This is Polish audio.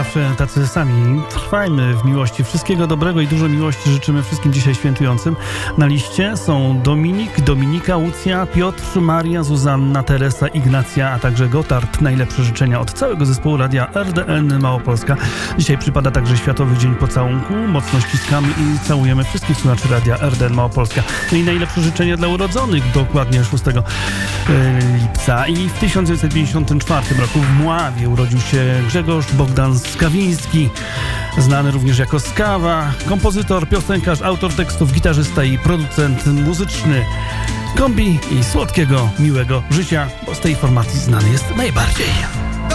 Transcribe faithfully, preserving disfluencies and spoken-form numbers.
zawsze tacy sami. Trwajmy w miłości. Wszystkiego dobrego i dużo miłości życzymy wszystkim dzisiaj świętującym. Na liście są Dominik, Dominika, Łucja, Piotr, Maria, Zuzanna, Teresa, Ignacja, a także Gotard. Najlepsze życzenia od całego zespołu radia R D N Małopolska. Dzisiaj przypada także Światowy Dzień Pocałunku. Mocno ściskamy i całujemy wszystkich słuchaczy radia R D N Małopolska. No i najlepsze życzenia dla urodzonych, dokładnie szóstego lipca. I w tysiąc dziewięćset pięćdziesiątym czwartym roku w Mławie urodził się Grzegorz Bogdan Skawiński, znany również jako Skawa, kompozytor, piosenkarz, autor tekstów, gitarzysta i producent muzyczny. Kombi i słodkiego, miłego życia, bo z tej formacji znany jest najbardziej.